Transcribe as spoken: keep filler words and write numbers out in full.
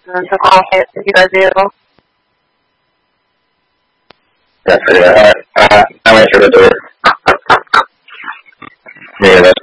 um, to call hits if you guys do. That's it. Uh, uh, I'm waiting for the door. Yeah, that's